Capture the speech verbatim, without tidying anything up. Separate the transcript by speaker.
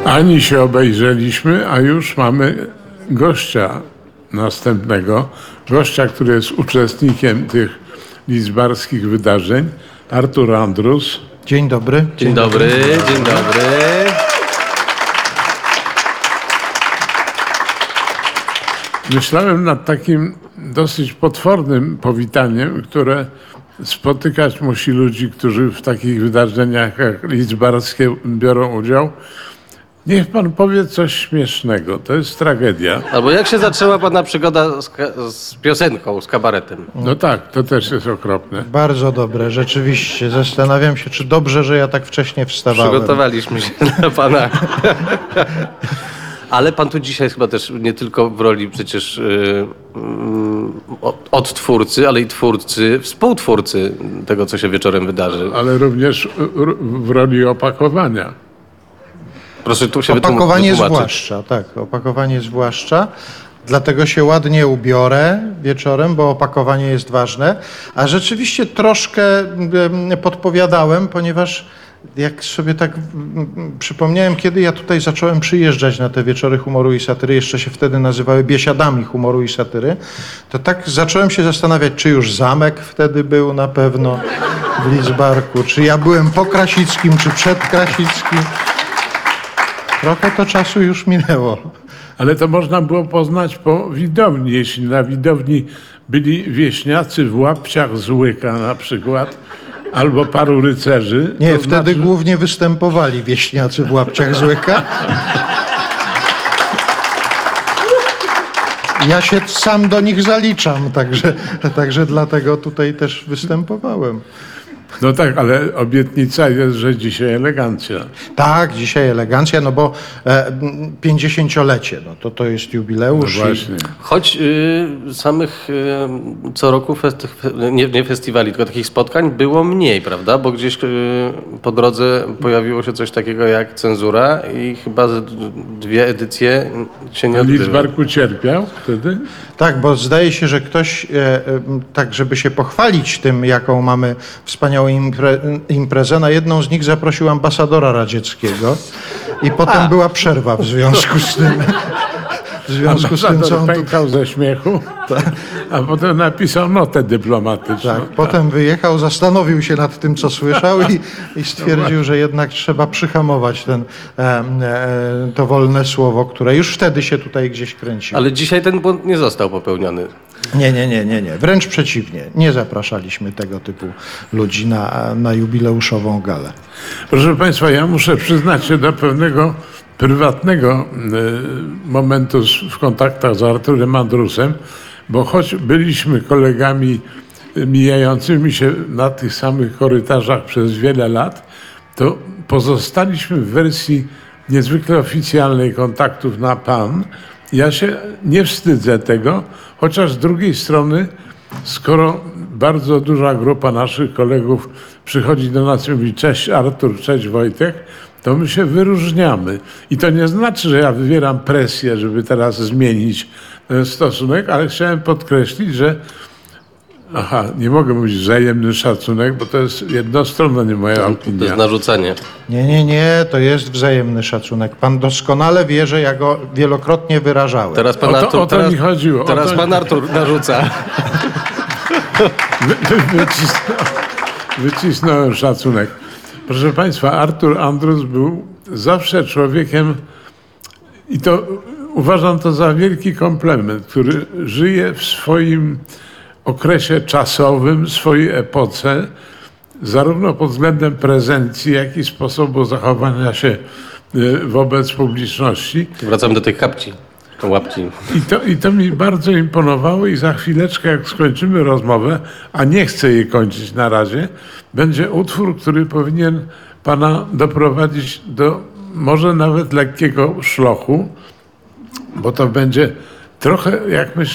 Speaker 1: Ani się obejrzeliśmy, a już mamy gościa następnego. Gościa, który jest uczestnikiem tych lidzbarskich wydarzeń. Artur Andrus.
Speaker 2: Dzień dobry.
Speaker 3: Dzień, dzień dobry, dobry, dzień dobry.
Speaker 1: Myślałem nad takim dosyć potwornym powitaniem, które spotykać musi ludzi, którzy w takich wydarzeniach jak lidzbarskie biorą udział. Niech pan powie coś śmiesznego. To jest tragedia.
Speaker 3: Albo jak się zaczęła pana przygoda z, z piosenką, z kabaretem?
Speaker 1: No tak, to też jest okropne.
Speaker 2: Bardzo dobre, rzeczywiście. Zastanawiam się, czy dobrze, że ja tak wcześnie wstawałem.
Speaker 3: Przygotowaliśmy się na pana. Ale pan tu dzisiaj jest chyba też nie tylko w roli przecież yy, yy, odtwórcy, ale i twórcy, współtwórcy tego, co się wieczorem wydarzy.
Speaker 1: Ale również w roli opakowania.
Speaker 3: Proszę tu się
Speaker 2: Opakowanie
Speaker 3: wytłumaczyć.
Speaker 2: zwłaszcza, tak, opakowanie zwłaszcza. Dlatego się ładnie ubiorę wieczorem, bo opakowanie jest ważne. A rzeczywiście troszkę podpowiadałem, ponieważ jak sobie tak przypomniałem, kiedy ja tutaj zacząłem przyjeżdżać na te wieczory humoru i satyry, jeszcze się wtedy nazywały biesiadami humoru i satyry, to tak zacząłem się zastanawiać, czy już Zamek wtedy był na pewno w Lidzbarku, czy ja byłem po Krasickim, czy przed Krasickim. Trochę to czasu już minęło.
Speaker 1: Ale to można było poznać po widowni. Jeśli na widowni byli wieśniacy w łapciach z łyka na przykład, albo paru rycerzy.
Speaker 2: Nie,
Speaker 1: to
Speaker 2: wtedy
Speaker 1: znaczy...
Speaker 2: głównie występowali wieśniacy w łapciach z łyka. Ja się sam do nich zaliczam, także, także dlatego tutaj też występowałem.
Speaker 1: No tak, ale obietnica jest, że dzisiaj elegancja.
Speaker 2: Tak, dzisiaj elegancja, no bo e, pięćdziesięciolecie, no to to jest jubileusz.
Speaker 1: No właśnie.
Speaker 3: Choć y, samych y, co roku festi- nie, nie festiwali, tylko takich spotkań było mniej, prawda? Bo gdzieś y, po drodze pojawiło się coś takiego jak cenzura i chyba z- dwie edycje się nie odbyły.
Speaker 1: Lidzbarku cierpiał wtedy?
Speaker 2: Tak, bo zdaje się, że ktoś, e, e, tak żeby się pochwalić tym, jaką mamy wspaniałą impre, imprezę, na jedną z nich zaprosił ambasadora radzieckiego i potem A. była przerwa w związku z tym. W związku z tym, co on tu...
Speaker 1: pękał ze śmiechu, a potem napisał notę dyplomatyczną.
Speaker 2: Tak, potem wyjechał, zastanowił się nad tym, co słyszał i, i stwierdził, że jednak trzeba przyhamować ten, e, e, to wolne słowo, które już wtedy się tutaj gdzieś kręciło.
Speaker 3: Ale dzisiaj ten błąd nie został popełniony.
Speaker 2: Nie, nie, nie, nie, nie. Wręcz przeciwnie. Nie zapraszaliśmy tego typu ludzi na, na jubileuszową galę.
Speaker 1: Proszę państwa, ja muszę przyznać się do pewnego prywatnego y, momentu w kontaktach z Arturem Andrusem, bo choć byliśmy kolegami mijającymi się na tych samych korytarzach przez wiele lat, to pozostaliśmy w wersji niezwykle oficjalnej kontaktów na pan. Ja się nie wstydzę tego, chociaż z drugiej strony, skoro bardzo duża grupa naszych kolegów przychodzi do nas i mówi: cześć Artur, cześć Wojtek, to my się wyróżniamy. I to nie znaczy, że ja wywieram presję, żeby teraz zmienić ten stosunek, ale chciałem podkreślić, że aha, nie mogę mówić wzajemny szacunek, bo to jest jednostronna, nie moja
Speaker 3: To
Speaker 1: opinia.
Speaker 3: jest narzucenie.
Speaker 2: Nie, nie, nie, to jest wzajemny szacunek. Pan doskonale wie, że ja go wielokrotnie wyrażałem.
Speaker 3: Teraz pan
Speaker 1: O to-
Speaker 3: Artur,
Speaker 1: o to
Speaker 3: teraz,
Speaker 1: mi chodziło, o
Speaker 3: teraz
Speaker 1: to-
Speaker 3: pan Artur narzuca.
Speaker 1: Wy, wy, wycisnąłem, wycisnąłem szacunek. Proszę państwa, Artur Andrus był zawsze człowiekiem, i to uważam to za wielki komplement, który żyje w swoim okresie czasowym, swojej epoce, zarówno pod względem prezencji, jak i sposobu zachowania się y, wobec publiczności.
Speaker 3: Wracamy do tej kapci, do łapci.
Speaker 1: I to, I to mi bardzo imponowało i za chwileczkę, jak skończymy rozmowę, a nie chcę jej kończyć na razie, będzie utwór, który powinien pana doprowadzić do może nawet lekkiego szlochu, bo to będzie trochę, jak myślę,